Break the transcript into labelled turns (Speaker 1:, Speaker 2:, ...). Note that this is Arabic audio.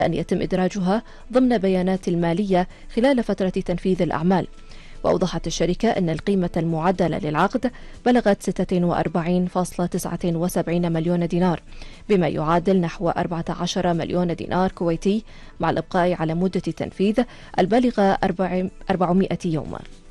Speaker 1: أن يتم إدراجها ضمن بيانات المالية خلال فترة تنفيذ الأعمال. وأوضحت الشركة أن القيمة المعدلة للعقد بلغت 46.79 مليون دينار، بما يعادل نحو 14 مليون دينار كويتي، مع الإبقاء على مدة تنفيذ البالغة 400 يوم.